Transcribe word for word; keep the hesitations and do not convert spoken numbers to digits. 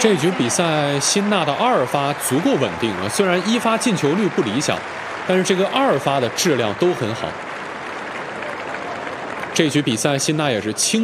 这局比赛，辛纳的二发足够稳定啊，虽然一发进球率不理想，但是这个二发的质量都很好。这局比赛，辛纳也是轻。